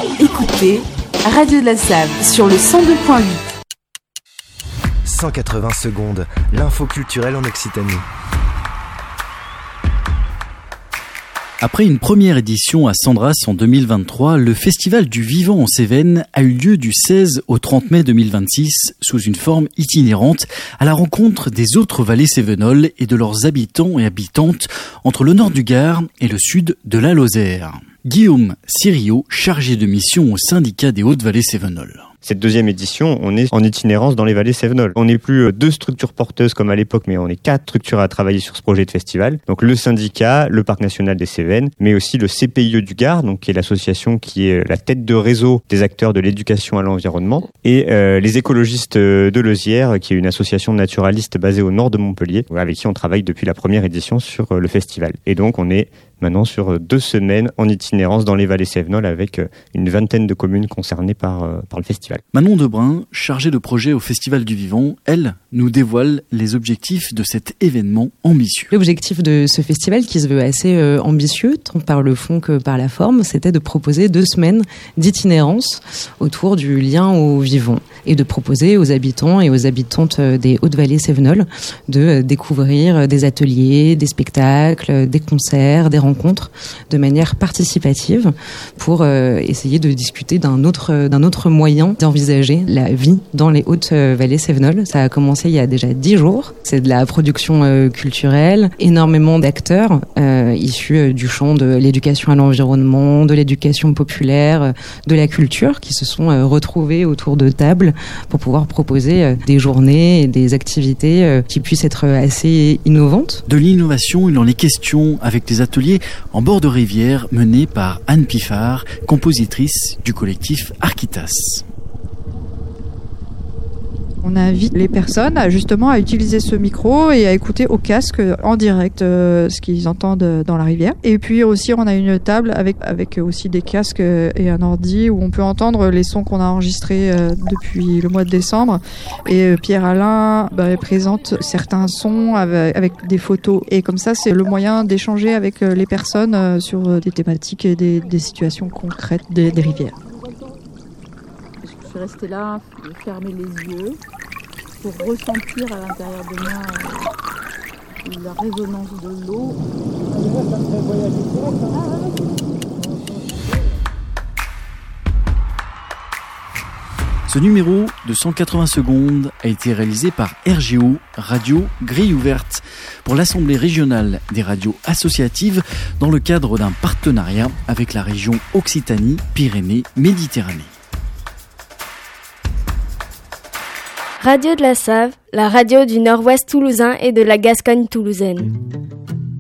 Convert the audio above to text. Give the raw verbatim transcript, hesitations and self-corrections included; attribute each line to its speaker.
Speaker 1: Écoutez Radio de la Save sur le cent deux point huit.
Speaker 2: cent quatre-vingts secondes, l'info culturelle en Occitanie.
Speaker 3: Après une première édition à Sandras en deux mille vingt-trois, le Festival du Vivant en Cévennes a eu lieu du seize au trente mai deux mille vingt-six sous une forme itinérante à la rencontre des autres vallées cévenoles et de leurs habitants et habitantes entre le nord du Gard et le sud de la Lozère. Guillaume Siriot, chargé de mission au syndicat des Hautes-Vallées cévenoles.
Speaker 4: Cette deuxième édition, on est en itinérance dans les vallées cévenoles. On n'est plus deux structures porteuses comme à l'époque, mais on est quatre structures à travailler sur ce projet de festival. Donc le syndicat, le Parc national des Cévennes, mais aussi le C P I E du Gard, donc qui est l'association qui est la tête de réseau des acteurs de l'éducation à l'environnement, et euh, les écologistes de Leuzière, qui est une association naturaliste basée au nord de Montpellier, avec qui on travaille depuis la première édition sur le festival. Et donc on est maintenant sur deux semaines en itinérance dans les vallées cévenoles avec une vingtaine de communes concernées par, par le festival.
Speaker 3: Manon Debrun, chargée de projet au Festival du Vivant, elle nous dévoile les objectifs de cet événement ambitieux.
Speaker 5: L'objectif de ce festival, qui se veut assez euh, ambitieux, tant par le fond que par la forme, c'était de proposer deux semaines d'itinérance autour du lien au vivant et de proposer aux habitants et aux habitantes des Hautes-Vallées cévenoles de découvrir des ateliers, des spectacles, des concerts, des rencontres de manière participative pour euh, essayer de discuter d'un autre, d'un autre moyen d'envisager la vie dans les Hautes-Vallées cévenoles. Ça a commencé il y a déjà dix jours. C'est de la production euh, culturelle, énormément d'acteurs euh, issus euh, du champ de l'éducation à l'environnement, de l'éducation populaire, euh, de la culture, qui se sont euh, retrouvés autour de tables pour pouvoir proposer euh, des journées et des activités euh, qui puissent être assez innovantes.
Speaker 3: De l'innovation, il en est question avec des ateliers en bord de rivière menés par Anne Piffard, compositrice du collectif Architas.
Speaker 6: On invite les personnes à, justement à utiliser ce micro et à écouter au casque en direct euh, ce qu'ils entendent dans la rivière. Et puis aussi on a une table avec, avec aussi des casques et un ordi où on peut entendre les sons qu'on a enregistrés euh, depuis le mois de décembre. Et euh, Pierre-Alain bah, présente certains sons avec, avec des photos. Et comme ça c'est le moyen d'échanger avec les personnes euh, sur des thématiques et des, des situations concrètes des, des rivières.
Speaker 7: Je suis restée là, fermer les yeux, pour ressentir à l'intérieur de moi euh, la résonance de l'eau.
Speaker 3: Ce numéro de cent quatre-vingts secondes a été réalisé par R G O, Radio Grille Ouverte, pour l'Assemblée régionale des radios associatives dans le cadre d'un partenariat avec la région Occitanie-Pyrénées-Méditerranée.
Speaker 8: Radio de la Save, la radio du Nord-Ouest toulousain et de la Gascogne toulousaine.